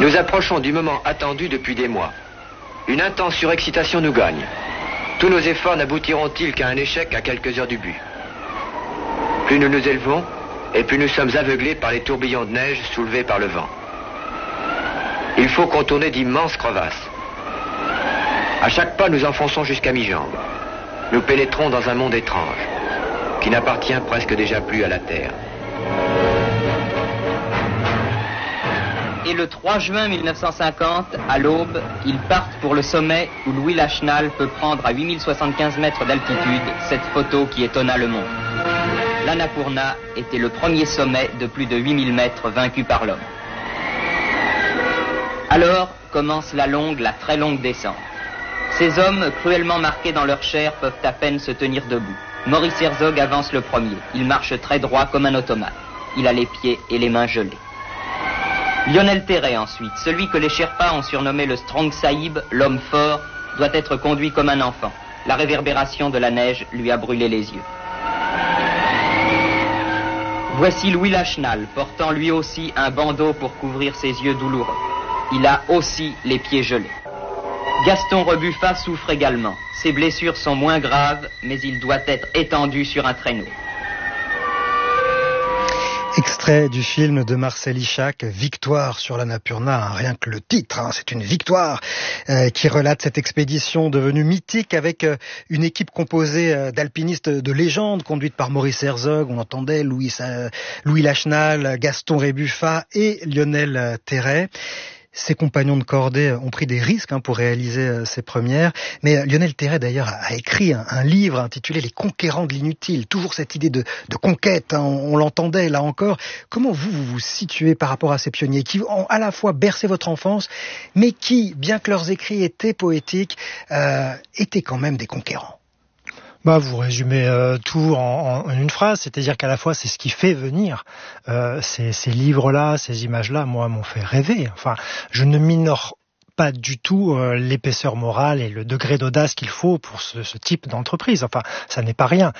Nous approchons du moment attendu depuis des mois. Une intense surexcitation nous gagne. Tous nos efforts n'aboutiront-ils qu'à un échec à quelques heures du but. Plus nous nous élevons, et plus nous sommes aveuglés par les tourbillons de neige soulevés par le vent. Il faut contourner d'immenses crevasses. À chaque pas, nous enfonçons jusqu'à mi-jambe. Nous pénétrons dans un monde étrange, qui n'appartient presque déjà plus à la Terre. Et le 3 juin 1950, à l'aube, ils partent pour le sommet où Louis Lachenal peut prendre à 8075 mètres d'altitude cette photo qui étonna le monde. L'Annapurna était le premier sommet de plus de 8000 mètres vaincu par l'homme. Alors commence la très longue descente. Ces hommes, cruellement marqués dans leur chair, peuvent à peine se tenir debout. Maurice Herzog avance le premier. Il marche très droit comme un automate. Il a les pieds et les mains gelés. Lionel Terray ensuite, celui que les Sherpas ont surnommé le Strong Sahib, l'homme fort, doit être conduit comme un enfant. La réverbération de la neige lui a brûlé les yeux. Voici Louis Lachenal, portant lui aussi un bandeau pour couvrir ses yeux douloureux. Il a aussi les pieds gelés. Gaston Rebuffa souffre également. Ses blessures sont moins graves, mais il doit être étendu sur un traîneau. Extrait du film de Marcel Ichac, Victoire sur l'Annapurna, rien que le titre, c'est une victoire qui relate cette expédition devenue mythique avec une équipe composée d'alpinistes de légende conduite par Maurice Herzog, on entendait Louis Lachenal, Gaston Rebuffa et Lionel Terray. Ses compagnons de cordée ont pris des risques pour réaliser ces premières. Mais Lionel Terray, d'ailleurs, a écrit un livre intitulé « Les conquérants de l'inutile ». Toujours cette idée de conquête, on l'entendait là encore. Comment vous situez par rapport à ces pionniers qui ont à la fois bercé votre enfance, mais qui, bien que leurs écrits étaient poétiques, étaient quand même des conquérants? Vous résumez tout en une phrase, c'est-à-dire qu'à la fois c'est ce qui fait venir ces livres-là, ces images-là, moi, m'ont fait rêver. Enfin, je ne minore pas du tout l'épaisseur morale et le degré d'audace qu'il faut pour ce type d'entreprise. Enfin, ça n'est pas rien.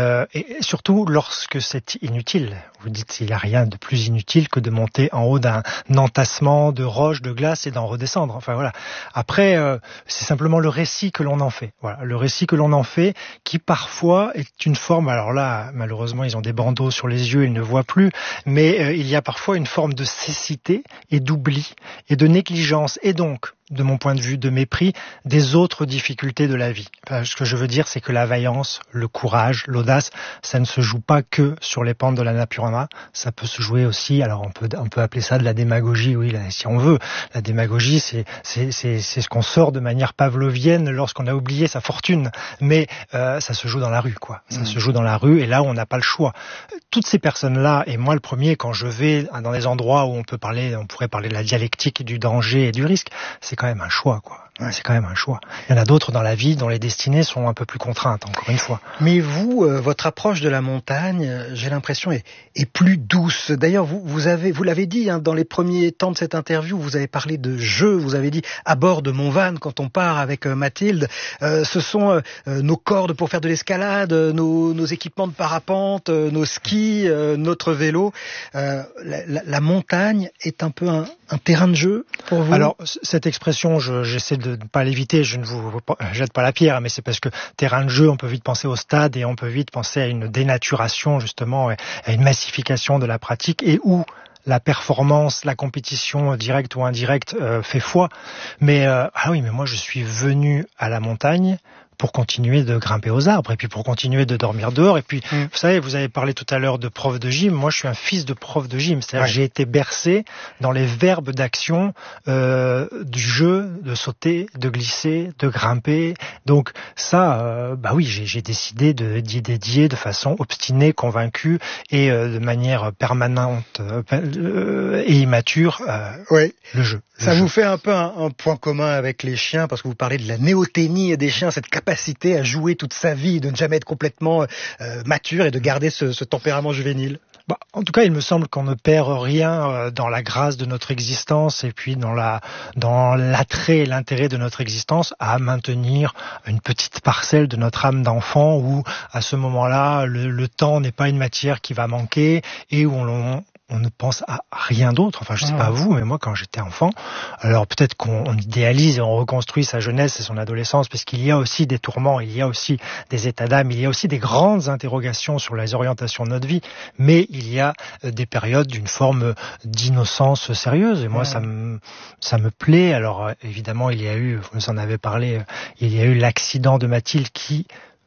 Et surtout lorsque c'est inutile. Vous dites qu'il n'y a rien de plus inutile que de monter en haut d'un entassement de roches, de glace et d'en redescendre. Enfin voilà. Après, c'est simplement le récit que l'on en fait. Voilà, le récit que l'on en fait, qui parfois est une forme. Alors là, malheureusement, ils ont des bandeaux sur les yeux, ils ne voient plus. Mais il y a parfois une forme de cécité et d'oubli et de négligence. Et donc, de mon point de vue, de mépris des autres difficultés de la vie. Enfin, ce que je veux dire, c'est que la vaillance, le courage, l'audace, ça ne se joue pas que sur les pentes de l'Annapurna, ça peut se jouer aussi, alors on peut appeler ça de la démagogie, oui, là, si on veut. La démagogie, c'est ce qu'on sort de manière pavlovienne lorsqu'on a oublié sa fortune. Mais ça se joue dans la rue, quoi. Ça se joue dans la rue, et là, on n'a pas le choix. Toutes ces personnes-là, et moi le premier, quand je vais dans des endroits où on pourrait parler de la dialectique, du danger et du risque, c'est quand même un choix, quoi. Ouais. C'est quand même un choix. Il y en a d'autres dans la vie dont les destinées sont un peu plus contraintes, encore une fois. Mais vous, votre approche de la montagne, j'ai l'impression, est plus douce. D'ailleurs, vous l'avez dit dans les premiers temps de cette interview, vous avez parlé de jeu, vous avez dit à bord de mon van quand on part avec Mathilde, ce sont nos cordes pour faire de l'escalade, nos équipements de parapente, nos skis, notre vélo. La montagne est un peu un terrain de jeu pour vous? Alors, cette expression, j'essaie de ne pas l'éviter, je ne vous jette pas la pierre, mais c'est parce que terrain de jeu, on peut vite penser au stade et on peut vite penser à une dénaturation, justement, à une massification de la pratique et où la performance, la compétition directe ou indirecte fait foi. Mais mais moi je suis venu à la montagne pour continuer de grimper aux arbres et puis pour continuer de dormir dehors. Et puis, vous savez, vous avez parlé tout à l'heure de prof de gym. Moi, je suis un fils de prof de gym. C'est-à-dire que j'ai été bercé dans les verbes d'action du jeu, de sauter, de glisser, de grimper. Donc ça, oui, j'ai décidé d'y dédier de façon obstinée, convaincue et de manière permanente et immature le jeu. Ça vous fait un peu un point commun avec les chiens, parce que vous parlez de la néoténie des chiens, cette capacité à jouer toute sa vie, de ne jamais être complètement mature et de garder ce tempérament juvénile. En tout cas, il me semble qu'on ne perd rien dans la grâce de notre existence et puis dans l'attrait et l'intérêt de notre existence à maintenir une petite parcelle de notre âme d'enfant où, à ce moment-là, le temps n'est pas une matière qui va manquer et où on on ne pense à rien d'autre. Enfin, je sais pas vous, mais moi, quand j'étais enfant, alors peut-être qu'on idéalise et on reconstruit sa jeunesse et son adolescence, parce qu'il y a aussi des tourments, il y a aussi des états d'âme, il y a aussi des grandes interrogations sur les orientations de notre vie, mais il y a des périodes d'une forme d'innocence sérieuse. Et moi, ça me plaît. Alors, évidemment, il y a eu, vous en avez parlé, il y a eu l'accident de Mathilde qui,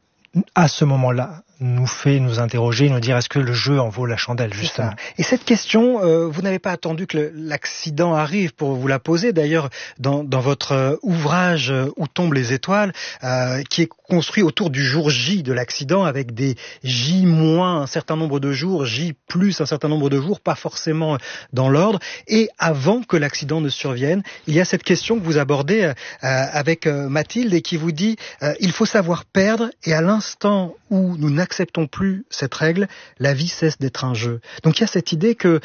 à ce moment-là, nous fait nous interroger, nous dire est-ce que le jeu en vaut la chandelle, justement. Et cette question, vous n'avez pas attendu que l'accident arrive pour vous la poser. D'ailleurs, dans votre ouvrage Où tombent les étoiles, qui est construit autour du jour J de l'accident, avec des J moins un certain nombre de jours, J plus un certain nombre de jours, pas forcément dans l'ordre. Et avant que l'accident ne survienne, il y a cette question que vous abordez avec Mathilde et qui vous dit il faut savoir perdre, et à l'instant où nous n'acceptons plus cette règle, la vie cesse d'être un jeu. Donc il y a cette idée que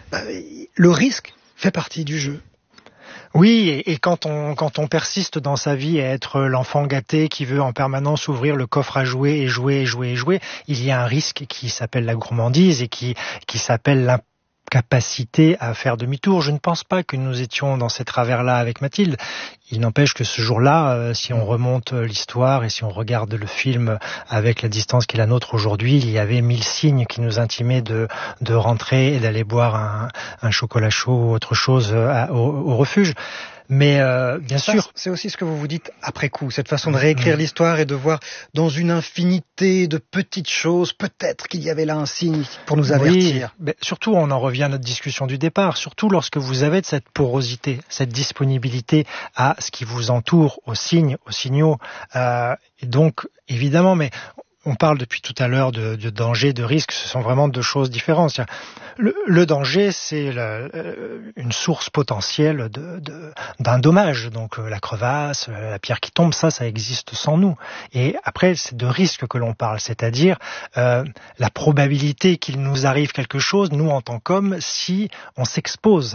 le risque fait partie du jeu. Oui, et quand on persiste dans sa vie à être l'enfant gâté qui veut en permanence ouvrir le coffre à jouer et jouer, il y a un risque qui s'appelle la gourmandise et qui s'appelle l'incapacité à faire demi-tour. Je ne pense pas que nous étions dans ces travers-là avec Mathilde. Il n'empêche que ce jour-là, si on remonte l'histoire et si on regarde le film avec la distance qui est la nôtre aujourd'hui, il y avait 1000 signes qui nous intimaient de rentrer et d'aller boire un chocolat chaud ou autre chose au refuge. Mais bien sûr, c'est aussi ce que vous vous dites après coup, cette façon de réécrire l'histoire et de voir dans une infinité de petites choses, peut-être qu'il y avait là un signe pour nous avertir. Oui, mais surtout, on en revient à notre discussion du départ, surtout lorsque vous avez cette porosité, cette disponibilité à ce qui vous entoure, aux signes, aux signaux. Et donc, évidemment, mais on parle depuis tout à l'heure de danger, de risque, ce sont vraiment deux choses différentes. Le danger, c'est une source potentielle d'un dommage. Donc la crevasse, la pierre qui tombe, ça existe sans nous. Et après, c'est de risque que l'on parle, c'est-à-dire la probabilité qu'il nous arrive quelque chose, nous en tant qu'hommes, si on s'expose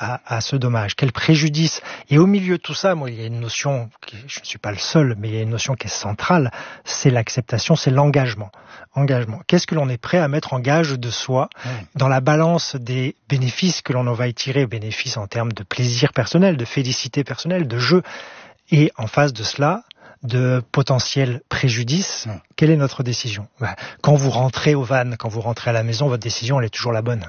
à ce dommage. Quel préjudice. Et au milieu de tout ça, moi, il y a une notion, je ne suis pas le seul, mais il y a une notion qui est centrale, c'est l'acceptation, c'est l'engagement. Qu'est-ce que l'on est prêt à mettre en gage de soi dans la balance des bénéfices que l'on en va y tirer, bénéfices en termes de plaisir personnel, de félicité personnelle, de jeu, et en face de cela, de potentiels préjudices, quelle est notre décision ? Quand vous rentrez au van, quand vous rentrez à la maison, votre décision, elle est toujours la bonne.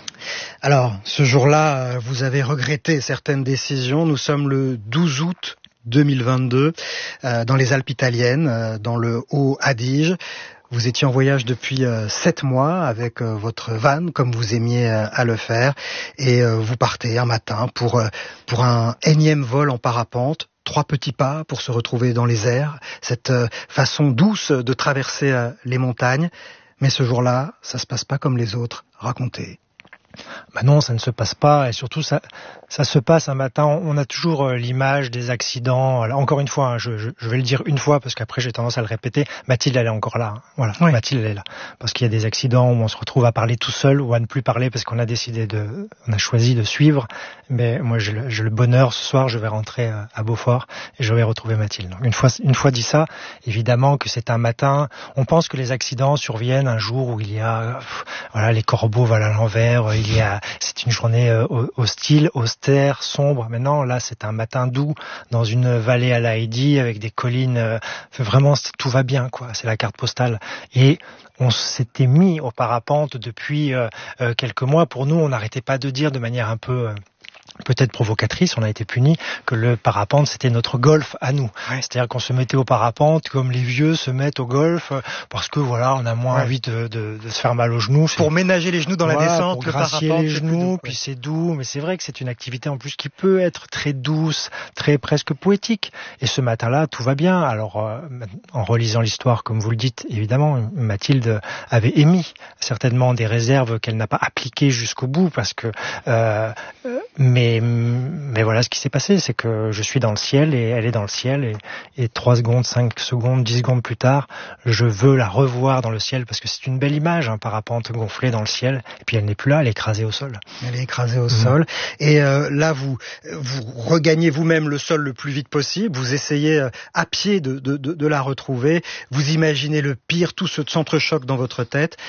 Alors, ce jour-là, vous avez regretté certaines décisions. Nous sommes le 12 août 2022, dans les Alpes italiennes, dans le Haut-Adige. Vous étiez en voyage depuis 7 mois avec votre van, comme vous aimiez à le faire, et vous partez un matin pour un énième vol en parapente. 3 petits pas pour se retrouver dans les airs, cette façon douce de traverser les montagnes. Mais ce jour-là, ça se passe pas comme les autres. Racontez. Non, ça ne se passe pas, et surtout ça se passe un matin. On a toujours l'image des accidents. Alors, encore une fois, je vais le dire une fois parce qu'après j'ai tendance à le répéter. Mathilde, elle est encore là. Voilà, oui. Mathilde, elle est là parce qu'il y a des accidents où on se retrouve à parler tout seul ou à ne plus parler parce qu'on a on a choisi de suivre. Mais moi, j'ai le bonheur ce soir, je vais rentrer à Beaufort et je vais retrouver Mathilde. Donc, une fois dit ça, évidemment que c'est un matin. On pense que les accidents surviennent un jour où il y a, les corbeaux volent à l'envers. C'est une journée hostile, austère, sombre. Mais non, là, c'est un matin doux dans une vallée à la Heidi avec des collines. Vraiment, tout va bien, quoi. C'est la carte postale. Et on s'était mis au parapente depuis quelques mois. Pour nous, on n'arrêtait pas de dire de manière un peu peut-être provocatrice, on a été punis, que le parapente c'était notre golf à nous. C'est-à-dire qu'on se mettait au parapente comme les vieux se mettent au golf parce que on a moins envie de se faire mal aux genoux. Pour ménager les genoux dans la descente, pour gracier les genoux, puis c'est doux, mais c'est vrai que c'est une activité en plus qui peut être très douce, très presque poétique. Et ce matin-là, tout va bien. Alors, en relisant l'histoire, comme vous le dites, évidemment, Mathilde avait émis certainement des réserves qu'elle n'a pas appliquées jusqu'au bout parce que mais voilà ce qui s'est passé, c'est que je suis dans le ciel et elle est dans le ciel et 3 secondes, 5 secondes, 10 secondes plus tard, je veux la revoir dans le ciel parce que c'est une belle image, un parapente gonflé dans le ciel et puis elle n'est plus là, elle est écrasée au sol. Elle est écrasée au sol et là vous regagnez vous-même le sol le plus vite possible, vous essayez à pied de la retrouver, vous imaginez le pire, tout se s'entrechoque dans votre tête.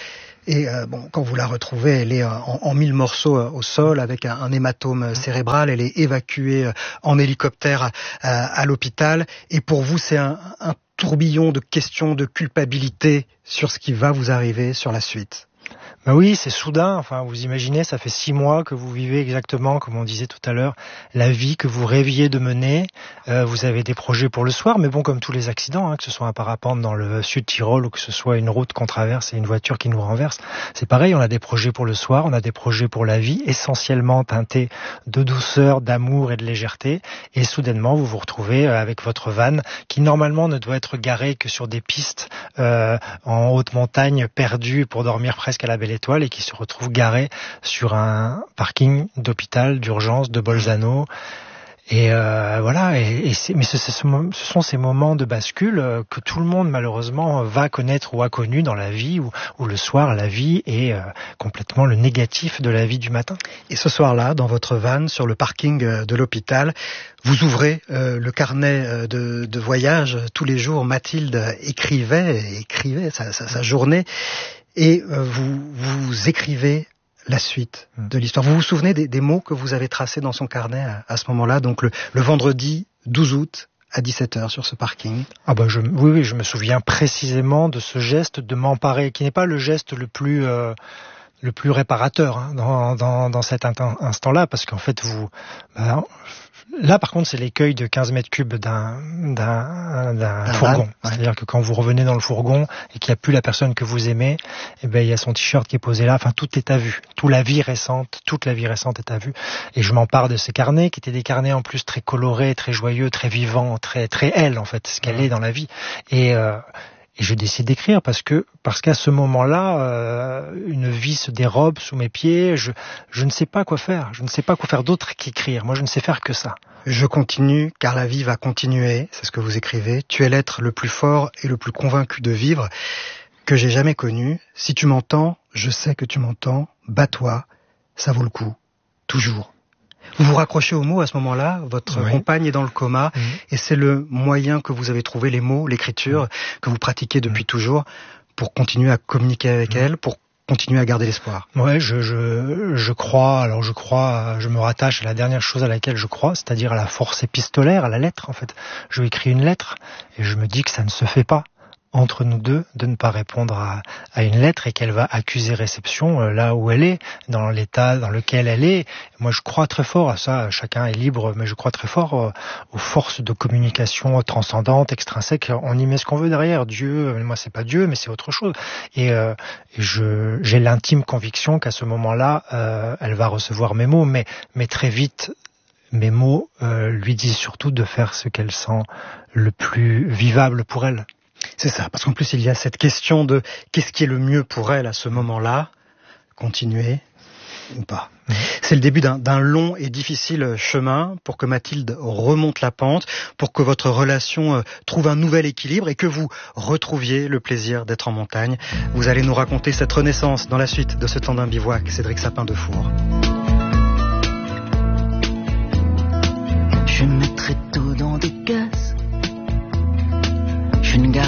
Et quand vous la retrouvez, elle est en 1000 morceaux au sol avec un hématome cérébral. Elle est évacuée en hélicoptère à l'hôpital. Et pour vous, c'est un tourbillon de questions de culpabilité sur ce qui va vous arriver sur la suite. Ben oui, c'est soudain. Enfin, vous imaginez, ça fait 6 mois que vous vivez exactement, comme on disait tout à l'heure, la vie que vous rêviez de mener. Vous avez des projets pour le soir, mais bon, comme tous les accidents, que ce soit un parapente dans le Sud-Tyrol ou que ce soit une route qu'on traverse et une voiture qui nous renverse, c'est pareil. On a des projets pour le soir, on a des projets pour la vie, essentiellement teintés de douceur, d'amour et de légèreté. Et soudainement, vous vous retrouvez avec votre van qui normalement ne doit être garée que sur des pistes en haute montagne, perdues pour dormir presque à la belle étoile, et qui se retrouve garé sur un parking d'hôpital d'urgence de Bolzano. Et voilà. Mais ce sont ces moments de bascule que tout le monde malheureusement va connaître ou a connu dans la vie, où le soir la vie est complètement le négatif de la vie du matin. Et ce soir-là, dans votre van sur le parking de l'hôpital, vous ouvrez le carnet de voyage. Tous les jours, Mathilde écrivait sa journée. Et vous écrivez la suite de l'histoire. Vous vous souvenez des mots que vous avez tracés dans son carnet à ce moment-là, donc le vendredi 12 août à 17h sur ce parking? Oui, je me souviens précisément de ce geste de m'emparer, qui n'est pas le geste le plus réparateur dans cet instant-là, parce qu'en fait là, par contre, c'est l'écueil de 15 mètres cubes d'un fourgon. Ouais. C'est-à-dire que quand vous revenez dans le fourgon et qu'il n'y a plus la personne que vous aimez, il y a son t-shirt qui est posé là. Enfin, tout est à vue. Toute la vie récente est à vue. Et je m'empare de ces carnets, qui étaient des carnets en plus très colorés, très joyeux, très vivants, très, très elle, en fait, ce qu'elle est dans la vie. Et je décide d'écrire parce qu'à ce moment-là, une vie se dérobe sous mes pieds. Je ne sais pas quoi faire. Je ne sais pas quoi faire d'autre qu'écrire. Moi, je ne sais faire que ça. Je continue, car la vie va continuer. C'est ce que vous écrivez. Tu es l'être le plus fort et le plus convaincu de vivre que j'ai jamais connu. Si tu m'entends, je sais que tu m'entends. Bats-toi. Ça vaut le coup. Toujours. Vous vous raccrochez aux mots à ce moment-là, votre compagne est dans le coma, et c'est le moyen que vous avez trouvé, les mots, l'écriture, que vous pratiquez depuis toujours, pour continuer à communiquer avec elle, pour continuer à garder l'espoir. Ouais, je me rattache à la dernière chose à laquelle je crois, c'est-à-dire à la force épistolaire, à la lettre, en fait. Je lui écris une lettre, et je me dis que ça ne se fait pas entre nous deux de ne pas répondre à une lettre, et qu'elle va accuser réception là où elle est, dans l'état dans lequel elle est. Moi, je crois très fort à ça. Chacun est libre, mais je crois très fort aux forces de communication transcendantes, extrinsèques. On y met ce qu'on veut derrière. Dieu, moi, c'est pas Dieu, mais c'est autre chose. Et j'ai l'intime conviction qu'à ce moment-là, elle va recevoir mes mots, mais très vite, mes mots lui disent surtout de faire ce qu'elle sent le plus vivable pour elle. C'est ça, parce qu'en plus il y a cette question de qu'est-ce qui est le mieux pour elle à ce moment-là, continuer ou pas. C'est le début d'un long et difficile chemin pour que Mathilde remonte la pente, pour que votre relation trouve un nouvel équilibre et que vous retrouviez le plaisir d'être en montagne. Vous allez nous raconter cette renaissance dans la suite de Ce temps d'un bivouac, Cédric Sapin-Defour. Je mettrai tout dans des caisses. Je ne